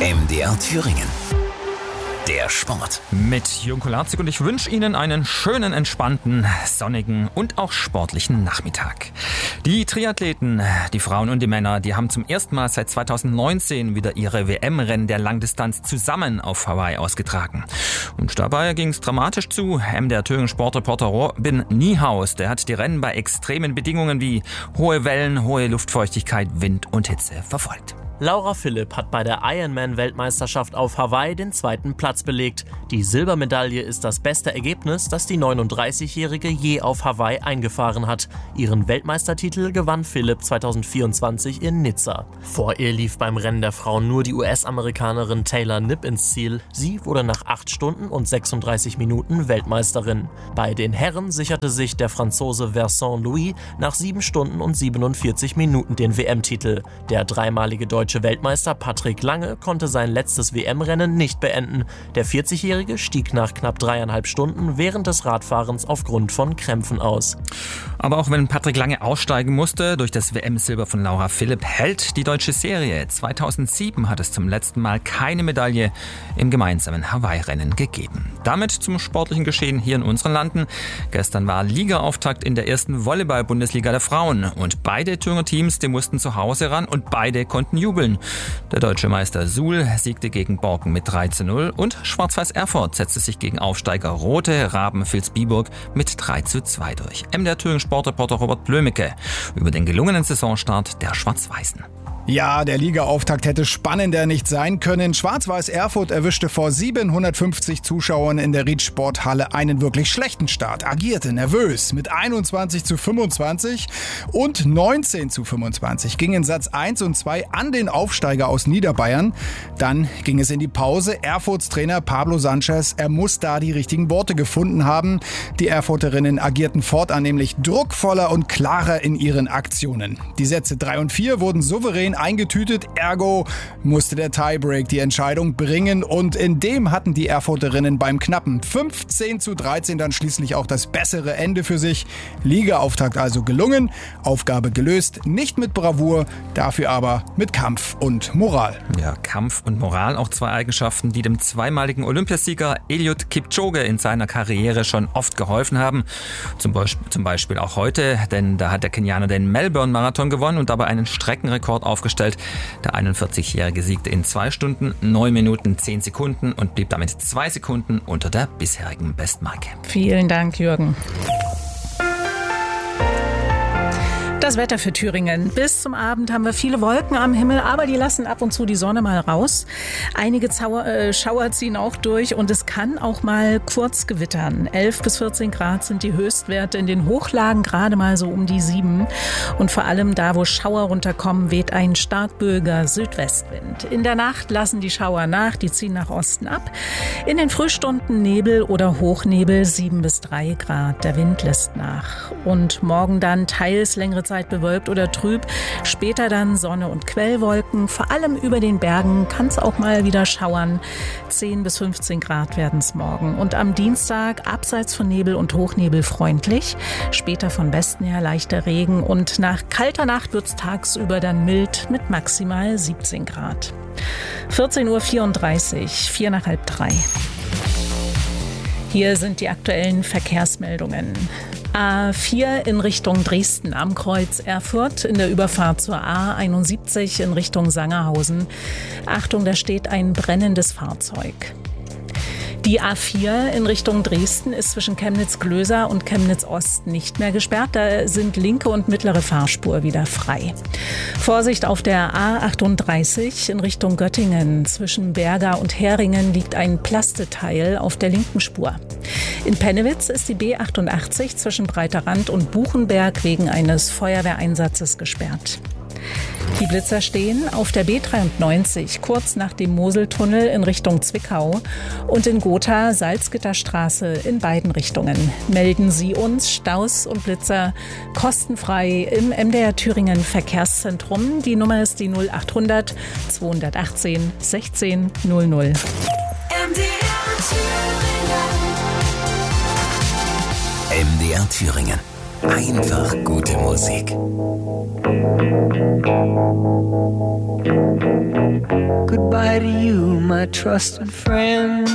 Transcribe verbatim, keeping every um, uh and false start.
M D R Thüringen. Der Sport. Mit Jürgen Kolarzig und ich wünsche Ihnen einen schönen, entspannten, sonnigen und auch sportlichen Nachmittag. Die Triathleten, die Frauen und die Männer, die haben zum ersten Mal seit zweitausendneunzehn wieder ihre W M-Rennen der Langdistanz zusammen auf Hawaii ausgetragen. Und dabei ging es dramatisch zu. M D R Thüringen Sportreporter Robin Niehaus, der hat die Rennen bei extremen Bedingungen wie hohe Wellen, hohe Luftfeuchtigkeit, Wind und Hitze verfolgt. Laura Philipp hat bei der Ironman-Weltmeisterschaft auf Hawaii den zweiten Platz belegt. Die Silbermedaille ist das beste Ergebnis, das die neununddreißigjährige je auf Hawaii eingefahren hat. Ihren Weltmeistertitel gewann Philipp zweitausendvierundzwanzig in Nizza. Vor ihr lief beim Rennen der Frauen nur die U S-Amerikanerin Taylor Knipp ins Ziel. Sie wurde nach acht Stunden und sechsunddreißig Minuten Weltmeisterin. Bei den Herren sicherte sich der Franzose Vincent Louis nach sieben Stunden und siebenundvierzig Minuten den W M-Titel. Der dreimalige deutsche Weltmeister Patrick Lange konnte sein letztes W M-Rennen nicht beenden. Der vierzigjährige stieg nach knapp dreieinhalb Stunden während des Radfahrens aufgrund von Krämpfen aus. Aber auch wenn Patrick Lange aussteigen musste, durch das W M-Silber von Laura Philipp hält die deutsche Serie. zweitausendsieben hat es zum letzten Mal keine Medaille im gemeinsamen Hawaii-Rennen gegeben. Damit zum sportlichen Geschehen hier in unseren Landen. Gestern war Ligaauftakt in der ersten Volleyball-Bundesliga der Frauen. Und beide Thüringer Teams, die mussten zu Hause ran und beide konnten jubeln. Der deutsche Meister Suhl siegte gegen Borken mit drei zu null und Schwarz-Weiß Erfurt setzte sich gegen Aufsteiger Rote Raben Vilsbiburg mit drei zu zwei durch. M D R Thüringen Sportreporter Robert Blömecke über den gelungenen Saisonstart der Schwarz-Weißen. Ja, der Ligaauftakt hätte spannender nicht sein können. Schwarz-Weiß Erfurt erwischte vor siebenhundertfünfzig Zuschauern in der Ried-Sporthalle einen wirklich schlechten Start. Agierte nervös mit einundzwanzig zu fünfundzwanzig und neunzehn zu fünfundzwanzig gingen Satz eins und zwei an den Aufsteiger aus Niederbayern. Dann ging es in die Pause. Erfurts Trainer Pablo Sanchez, er muss da die richtigen Worte gefunden haben. Die Erfurterinnen agierten fortan nämlich druckvoller und klarer in ihren Aktionen. Die Sätze drei und vier wurden souverän eingetütet, ergo musste der Tiebreak die Entscheidung bringen und in dem hatten die Erfurterinnen beim knappen fünfzehn zu dreizehn dann schließlich auch das bessere Ende für sich. Ligaauftakt also gelungen, Aufgabe gelöst, nicht mit Bravour, dafür aber mit Kampf und Moral. Ja, Kampf und Moral, auch zwei Eigenschaften, die dem zweimaligen Olympiasieger Eliud Kipchoge in seiner Karriere schon oft geholfen haben. Zum Beispiel, zum Beispiel auch heute, denn da hat der Kenianer den Melbourne-Marathon gewonnen und dabei einen Streckenrekord aufgestellt. Der einundvierzigjährige siegte in zwei Stunden, neun Minuten, zehn Sekunden und blieb damit zwei Sekunden unter der bisherigen Bestmarke. Vielen Dank, Jürgen. Das Wetter für Thüringen. Bis zum Abend haben wir viele Wolken am Himmel, aber die lassen ab und zu die Sonne mal raus. Einige Zauer, äh, Schauer ziehen auch durch und es kann auch mal kurz gewittern. elf bis vierzehn Grad sind die Höchstwerte, in den Hochlagen gerade mal so um die sieben. Und vor allem da, wo Schauer runterkommen, weht ein stark böiger Südwestwind. In der Nacht lassen die Schauer nach, die ziehen nach Osten ab. In den Frühstunden Nebel oder Hochnebel sieben bis drei Grad. Der Wind lässt nach. Und morgen dann teils längere Zeit bewölkt oder trüb, später dann Sonne und Quellwolken. Vor allem über den Bergen kann es auch mal wieder schauern. zehn bis fünfzehn Grad werden es morgen. Und am Dienstag abseits von Nebel und Hochnebel freundlich. Später von Westen her leichter Regen und nach kalter Nacht wird es tagsüber dann mild mit maximal siebzehn Grad. vierzehn Uhr vierunddreißig, vier nach halb drei. Hier sind die aktuellen Verkehrsmeldungen. A vier in Richtung Dresden am Kreuz Erfurt in der Überfahrt zur A einundsiebzig in Richtung Sangerhausen. Achtung, da steht ein brennendes Fahrzeug. Die A vier in Richtung Dresden ist zwischen Chemnitz-Glöser und Chemnitz-Ost nicht mehr gesperrt. Da sind linke und mittlere Fahrspur wieder frei. Vorsicht auf der A achtunddreißig in Richtung Göttingen. Zwischen Berga und Heringen liegt ein Plasteteil auf der linken Spur. In Pennewitz ist die B achtundachtzig zwischen Breiterrand und Buchenberg wegen eines Feuerwehreinsatzes gesperrt. Die Blitzer stehen auf der B dreiundneunzig kurz nach dem Moseltunnel in Richtung Zwickau und in Gotha Salzgitterstraße in beiden Richtungen. Melden Sie uns Staus und Blitzer kostenfrei im M D R Thüringen Verkehrszentrum. Die Nummer ist die null achthundert zweihundertachtzehn sechzehn null null. M D R Thüringen. M D R Thüringen. Einfach gute Musik. Goodbye to you, my trusted friend.